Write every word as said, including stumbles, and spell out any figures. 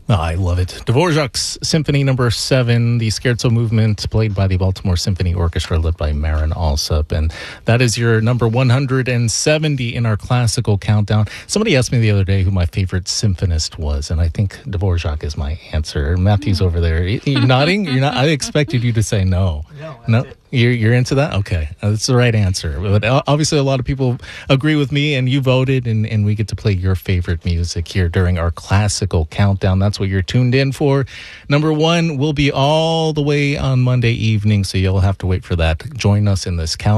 Oh, I love it. Dvorak's Symphony Number Seven, the Scherzo movement, played by the Baltimore Symphony Orchestra, led by Marin Alsop, and that is your number one hundred seventy in our classical countdown. Somebody asked me the other day who my favorite symphonist was, and I think Dvorak is my answer. Matthew's over there. You're nodding. You're not. I expected you to say no. No, no. it. You're you're into that? Okay, uh, that's the right answer. But obviously, a lot of people agree with me, and you voted, and, and we get to play your favorite music here during our classical countdown. That's what you're tuned in for. Number one will be all the way on Monday evening, so you'll have to wait for that. Join us in this countdown.